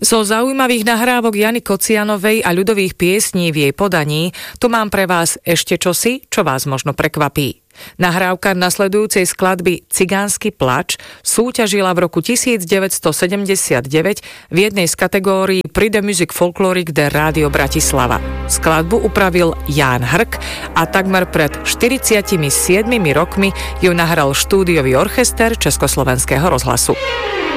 Zo zaujímavých nahrávok Jany Kocianovej a ľudových piesní v jej podaní tu mám pre vás ešte čosi, čo vás možno prekvapí. Nahrávka nasledujúcej skladby Cigánsky plač súťažila v roku 1979 v jednej z kategórií Prix de Musique Folklorique de Rádio Bratislava. Skladbu upravil Ján Hrk a takmer pred 47 rokmi ju nahral štúdiový orchester Československého rozhlasu.